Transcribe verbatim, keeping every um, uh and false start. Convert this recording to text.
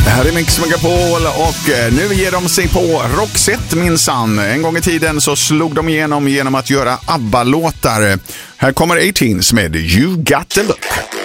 Det här är Mix Megapol och nu ger de sig på Roxette minsann. En gång i tiden så slog de igenom genom att göra ABBA-låtar. Här kommer A-Teens med You Got The Look.